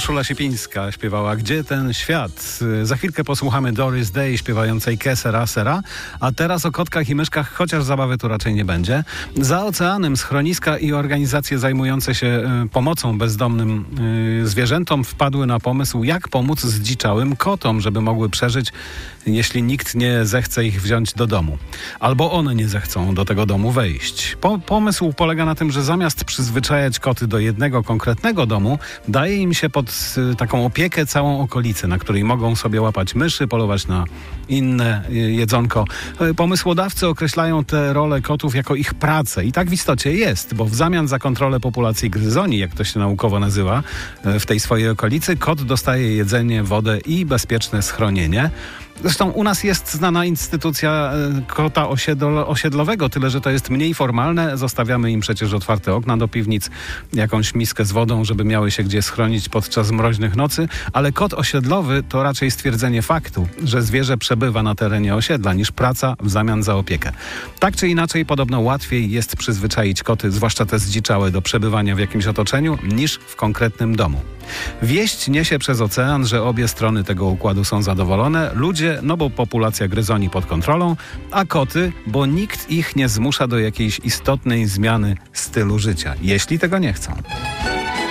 Urszula Siepińska śpiewała Gdzie ten świat? Za chwilkę posłuchamy Doris Day śpiewającej Que sera sera, a teraz o kotkach i myszkach, chociaż zabawy tu raczej nie będzie. Za oceanem schroniska i organizacje zajmujące się pomocą bezdomnym zwierzętom wpadły na pomysł, jak pomóc zdziczałym kotom, żeby mogły przeżyć, jeśli nikt nie zechce ich wziąć do domu. Albo one nie zechcą do tego domu wejść. Pomysł polega na tym, że zamiast przyzwyczajać koty do jednego konkretnego domu, daje im się pod taką opiekę całą okolicę, na której mogą sobie łapać myszy, polować na inne jedzonko. Pomysłodawcy określają tę rolę kotów jako ich pracę i tak w istocie jest, bo w zamian za kontrolę populacji gryzoni, jak to się naukowo nazywa, w tej swojej okolicy, kot dostaje jedzenie, wodę i bezpieczne schronienie. Zresztą u nas jest znana instytucja kota osiedlowego, tyle że to jest mniej formalne. Zostawiamy im przecież otwarte okna do piwnic, jakąś miskę z wodą, żeby miały się gdzie schronić podczas mroźnych nocy, ale kot osiedlowy to raczej stwierdzenie faktu, że zwierzę przebywa na terenie osiedla niż praca w zamian za opiekę. Tak czy inaczej podobno łatwiej jest przyzwyczaić koty, zwłaszcza te zdziczałe, do przebywania w jakimś otoczeniu niż w konkretnym domu. Wieść niesie przez ocean, że obie strony tego układu są zadowolone. Ludzie, no bo populacja gryzoni pod kontrolą, a koty, bo nikt ich nie zmusza do jakiejś istotnej zmiany stylu życia, jeśli tego nie chcą.